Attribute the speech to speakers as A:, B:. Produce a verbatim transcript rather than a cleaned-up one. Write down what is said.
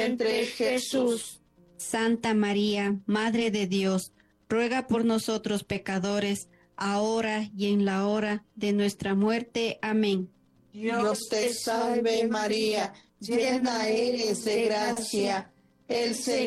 A: vientre Jesús.
B: Santa María, Madre de Dios, ruega por nosotros pecadores, ahora y en la hora de nuestra muerte. Amén.
A: Dios te salve María, llena eres de gracia, el Señor